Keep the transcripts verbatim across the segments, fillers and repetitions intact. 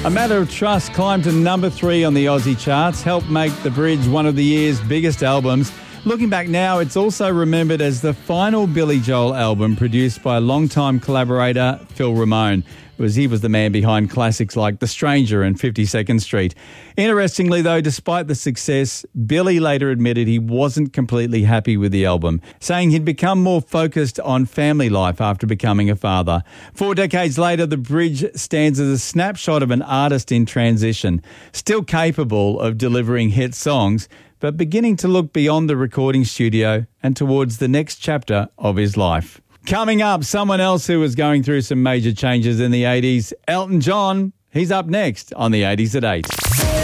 A Matter of Trust climbed to number three on the Aussie charts, helped make The Bridge one of the year's biggest albums. Looking back now, it's also remembered as the final Billy Joel album produced by longtime collaborator Phil Ramone. It was, he was the man behind classics like The Stranger and fifty-second Street. Interestingly, though, despite the success, Billy later admitted he wasn't completely happy with the album, saying he'd become more focused on family life after becoming a father. Four decades later, The Bridge stands as a snapshot of an artist in transition, still capable of delivering hit songs, but beginning to look beyond the recording studio and towards the next chapter of his life. Coming up, someone else who was going through some major changes in the eighties, Elton John. He's up next on the eighties at eight.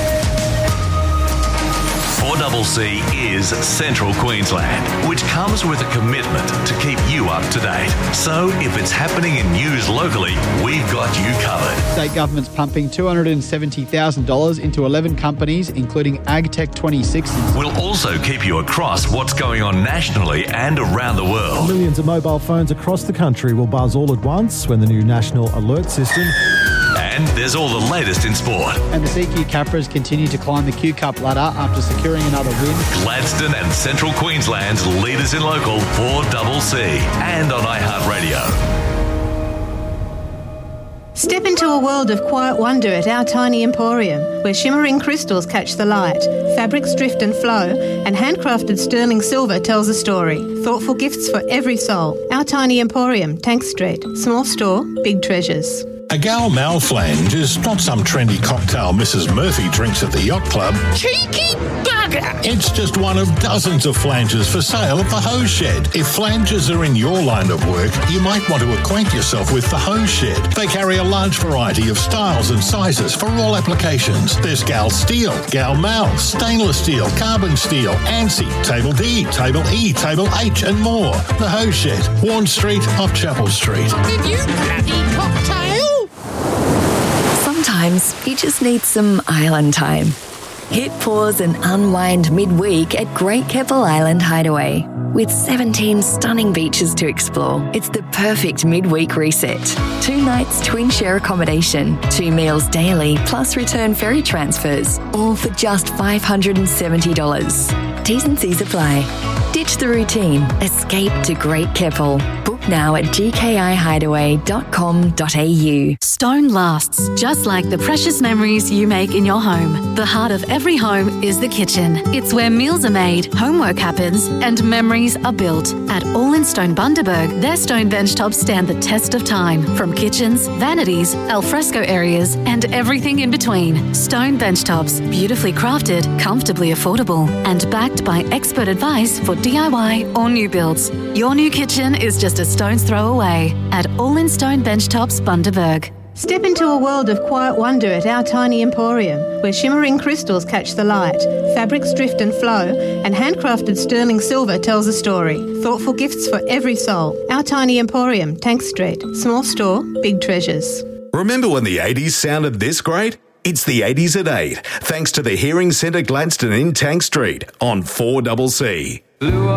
four C C is Central Queensland, which comes with a commitment to keep you up to date. So if it's happening in news locally, we've got you covered. State government's pumping two hundred seventy thousand dollars into eleven companies, including AgTech twenty-six. We'll also keep you across what's going on nationally and around the world. Millions of mobile phones across the country will buzz all at once when the new National Alert System... And there's all the latest in sport. And the C Q Capras continue to climb the Q Cup ladder after securing another win. Gladstone and Central Queensland's leaders in local four C C and on iHeartRadio. Step into a world of quiet wonder at Our Tiny Emporium, where shimmering crystals catch the light, fabrics drift and flow, and handcrafted sterling silver tells a story. Thoughtful gifts for every soul. Our Tiny Emporium, Tank Street. Small store, big treasures. A Gal Mal flange is not some trendy cocktail Missus Murphy drinks at the yacht club. Cheeky bugger! It's just one of dozens of flanges for sale at the Hose Shed. If flanges are in your line of work, you might want to acquaint yourself with the Hose Shed. They carry a large variety of styles and sizes for all applications. There's Gal Steel, Gal Mal, stainless steel, carbon steel, ANSI, Table D, Table E, Table H and more. The Hose Shed, Warren Street off Chapel Street. Did you bloody cocktail? Sometimes you just need some island time. Hit pause and unwind midweek at Great Keppel Island Hideaway. With seventeen stunning beaches to explore, it's the perfect midweek reset. Two nights twin share accommodation, two meals daily, plus return ferry transfers, all for just five hundred seventy dollars. T's and C's apply. Ditch the routine. Escape to Great Keppel. Book now at g k i hideaway dot com dot a u. Stone lasts, just like the precious memories you make in your home. The heart of every home is the kitchen. It's where meals are made, homework happens, and memories are built. At All in Stone Bundaberg, their stone benchtops stand the test of time. From kitchens, vanities, alfresco areas, and everything in between. Stone benchtops, beautifully crafted, comfortably affordable, and backed by expert advice for D I Y or new builds. Your new kitchen is just a stone's throw away at All in Stone Benchtops Bundaberg. Step into a world of quiet wonder at Our Tiny Emporium, where shimmering crystals catch the light, fabrics drift and flow, and handcrafted sterling silver tells a story. Thoughtful gifts for every soul. Our Tiny Emporium, Tank Street. Small store, big treasures. Remember when the eighties sounded this great? It's the eighties at eight, thanks to the Hearing Centre Gladstone in Tank Street on four C C.